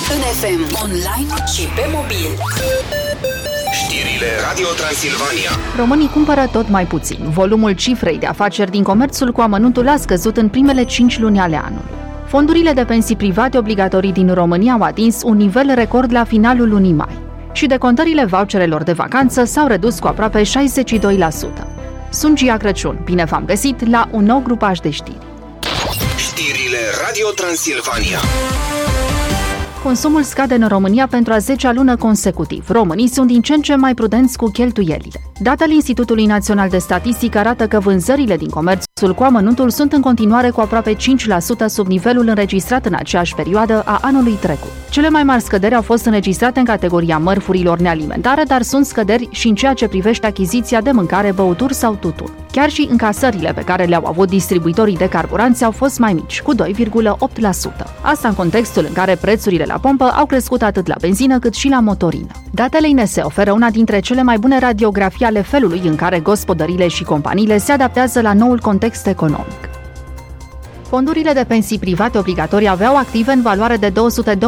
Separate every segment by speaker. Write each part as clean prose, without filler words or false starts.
Speaker 1: În FM, online și pe mobil.
Speaker 2: Știrile Radio Transilvania.
Speaker 3: Românii cumpără tot mai puțin. Volumul cifrei de afaceri din comerțul cu amănuntul a scăzut în primele 5 luni ale anului. Fondurile de pensii private obligatorii din România au atins un nivel record la finalul lunii mai. Și decontările voucherelor de vacanță s-au redus cu aproape 62%. Sunt Gia Crăciun. Bine v-am găsit la un nou grupaj de știri.
Speaker 2: Știrile Radio Transilvania.
Speaker 3: Consumul scade în România pentru a 10-a lună consecutiv. Românii sunt din ce în ce mai prudenți cu cheltuielile. Datele Institutului Național de Statistică arată că vânzările din comerțul cu amănuntul sunt în continuare cu aproape 5% sub nivelul înregistrat în aceeași perioadă a anului trecut. Cele mai mari scăderi au fost înregistrate în categoria mărfurilor nealimentare, dar sunt scăderi și în ceea ce privește achiziția de mâncare, băuturi sau tutun. Chiar și încasările pe care le-au avut distribuitorii de carburanți au fost mai mici, cu 2,8%. Asta în contextul în care prețurile la pompă au crescut atât la benzină cât și la motorină. Datele INS oferă una dintre cele mai bune radiografii ale felului în care gospodăriile și companiile se adaptează la noul context economic. Fondurile de pensii private obligatorii aveau active în valoare de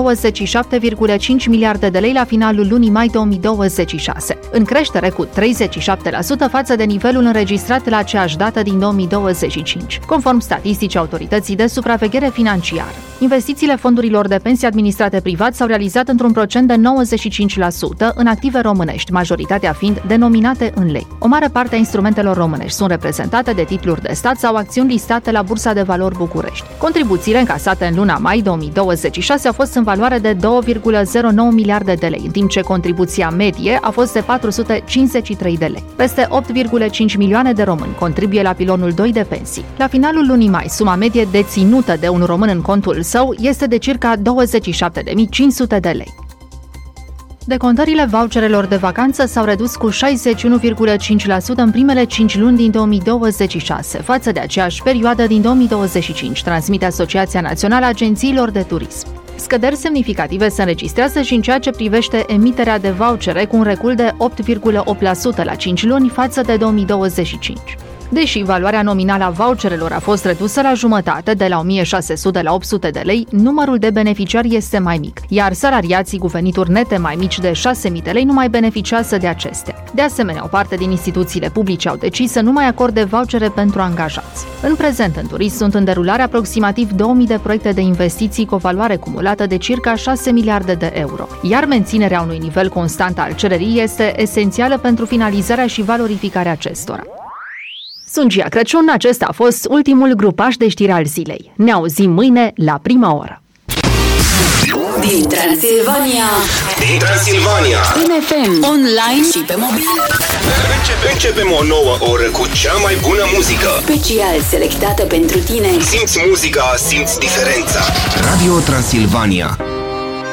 Speaker 3: 227,5 miliarde de lei la finalul lunii mai 2026, în creștere cu 37% față de nivelul înregistrat la aceeași dată din 2025, conform statisticii Autorității de Supraveghere Financiară. Investițiile fondurilor de pensii administrate privat s-au realizat într-un procent de 95% în active românești, majoritatea fiind denominate în lei. O mare parte a instrumentelor românești sunt reprezentate de titluri de stat sau acțiuni listate la Bursa de Valori București. Contribuțiile încasate în luna mai 2026 au fost în valoare de 2,09 miliarde de lei, în timp ce contribuția medie a fost de 453 de lei. Peste 8,5 milioane de români contribuie la pilonul 2 de pensii. La finalul lunii mai, suma medie deținută de un român în contul său este de circa 27.500 de lei. Decontările voucherelor de vacanță s-au redus cu 61,5% în primele 5 luni din 2026, față de aceeași perioadă din 2025, transmite Asociația Națională a Agențiilor de Turism. Scăderi semnificative se înregistrează și în ceea ce privește emiterea de vouchere, cu un recul de 8,8% la 5 luni față de 2025. Deși valoarea nominală a voucherelor a fost redusă la jumătate, de la 1.600 la 800 de lei, numărul de beneficiari este mai mic, iar salariații cu venituri nete mai mici de 6.000 de lei nu mai beneficiază de acestea. De asemenea, o parte din instituțiile publice au decis să nu mai acorde vouchere pentru angajați. În prezent, în turism sunt în derulare aproximativ 2000 de proiecte de investiții cu o valoare cumulată de circa 6 miliarde de euro, iar menținerea unui nivel constant al cererii este esențială pentru finalizarea și valorificarea acestora. Sunt Gia Crăciun, acesta a fost ultimul grupaj de știri al zilei. Ne auzim mâine la prima oră.
Speaker 1: Din Transilvania. În FM, online și pe mobil.
Speaker 2: Începem o nouă oră cu cea mai bună muzică.
Speaker 1: Special selectată pentru tine.
Speaker 2: Simți muzica, simți diferența. Radio Transilvania.